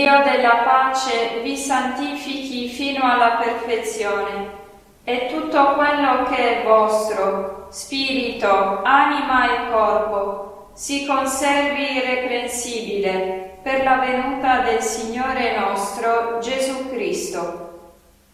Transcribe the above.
Dio della pace vi santifichi fino alla perfezione, e tutto quello che è vostro, spirito, anima e corpo, si conservi irreprensibile per la venuta del Signore nostro Gesù Cristo.